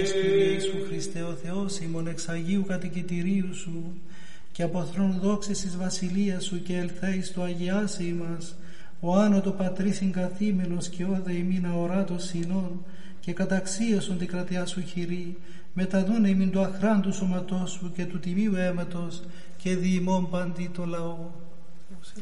Κύριε Ιησού Χριστέ ο Θεός ημών, εξ Αγίου κατοικητηρίου σου και από θρόνου δόξης εις βασιλείας σου και ελθέης το αγιάσει ημάς, ο άνω το πατρίς συγκαθήμενος και όδε ημίν αοράτος συνών και καταξίωσον την κρατιά σου χειρή, μεταδούνε ημίν το αχράντου σώματός σου και του τιμίου αίματος και δι' ημών παντί το λαό.